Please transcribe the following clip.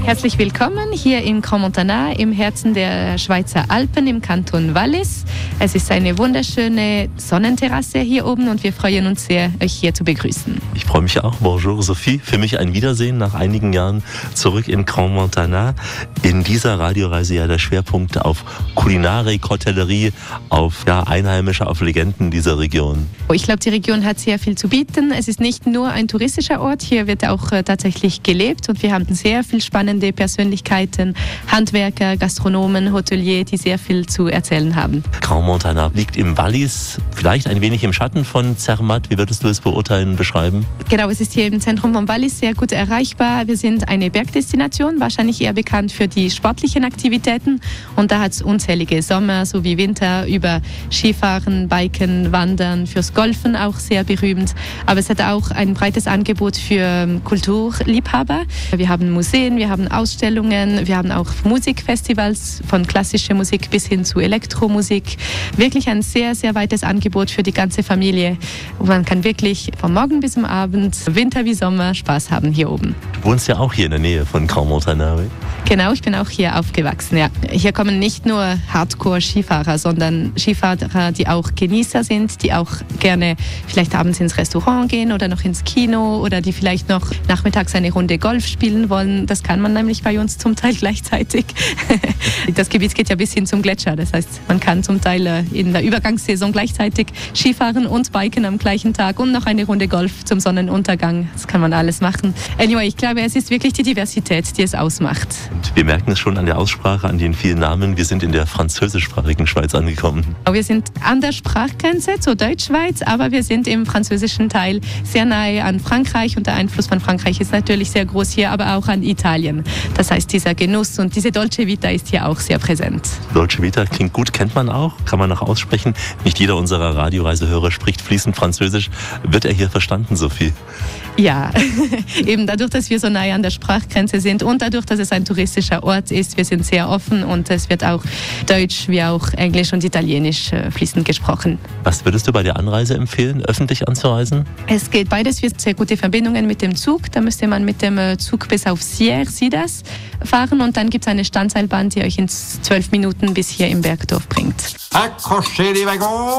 Herzlich willkommen hier im Grand Montana, im Herzen der Schweizer Alpen im Kanton Wallis. Es ist eine wunderschöne Sonnenterrasse hier oben und wir freuen uns sehr, euch hier zu begrüßen. Ich freue mich auch. Bonjour Sophie. Für mich ein Wiedersehen nach einigen Jahren zurück in Grand Montana. In dieser Radioreise ja der Schwerpunkt auf Kulinarik, Hotellerie, auf Einheimische, auf Legenden dieser Region. Ich glaube, die Region hat sehr viel zu bieten. Es ist nicht nur ein touristischer Ort, hier wird auch tatsächlich gelebt und wir haben sehr viel spannende Persönlichkeiten, Handwerker, Gastronomen, Hotelier, die sehr viel zu erzählen haben. Grand Montana liegt im Wallis, vielleicht ein wenig im Schatten von Zermatt. Wie würdest du es beurteilen, beschreiben? Genau, es ist hier im Zentrum von Wallis sehr gut erreichbar. Wir sind eine Bergdestination, wahrscheinlich eher bekannt für die sportlichen Aktivitäten. Und da hat es unzählige Sommer sowie Winter über Skifahren, Biken, Wandern, fürs Golfen auch sehr berühmt. Aber es hat auch ein breites Angebot für Kulturliebhaber. Wir haben Museen, wir haben Ausstellungen, wir haben auch Musikfestivals von klassischer Musik bis hin zu Elektromusik. Wirklich ein sehr, sehr weites Angebot für die ganze Familie. Und man kann wirklich vom Morgen bis zum Abend, Winter wie Sommer, Spaß haben hier oben. Du wohnst ja auch hier in der Nähe von Grand Montana. Genau, ich bin auch hier aufgewachsen. Ja. Hier kommen nicht nur Hardcore-Skifahrer, sondern Skifahrer, die auch Genießer sind, die auch gerne vielleicht abends ins Restaurant gehen oder noch ins Kino oder die vielleicht noch nachmittags eine Runde Golf spielen wollen. Das kann man nämlich bei uns zum Teil gleichzeitig. Das Gebiet geht ja bis hin zum Gletscher. Das heißt, man kann zum Teil in der Übergangssaison gleichzeitig Skifahren und Biken am gleichen Tag und noch eine Runde Golf zum Sonnenuntergang. Das kann man alles machen. Anyway, ich glaube, es ist wirklich die Diversität, die es ausmacht. Und wir merken es schon an der Aussprache, an den vielen Namen. Wir sind in der französischsprachigen Schweiz angekommen. Wir sind an der Sprachgrenze zur Deutschschweiz, aber wir sind im französischen Teil sehr nahe an Frankreich und der Einfluss von Frankreich ist natürlich sehr groß hier, aber auch an Italien. Das heißt, dieser Genuss und diese Dolce Vita ist hier auch sehr präsent. Dolce Vita klingt gut, kennt man auch, kann man auch aussprechen. Nicht jeder unserer Radioreisehörer spricht fließend Französisch. Wird er hier verstanden, Sophie? Ja, eben dadurch, dass wir so nahe an der Sprachgrenze sind und dadurch, dass es ein touristischer Ort ist, wir sind sehr offen und es wird auch Deutsch wie auch Englisch und Italienisch fließend gesprochen. Was würdest du bei der Anreise empfehlen, öffentlich anzureisen? Es geht beides, wir haben sehr gute Verbindungen mit dem Zug. Da müsste man mit dem Zug bis auf Sierre-Sidas fahren und dann gibt es eine Standseilbahn, die euch in 12 Minuten bis hier im Bergdorf bringt. Accrochez les wagons!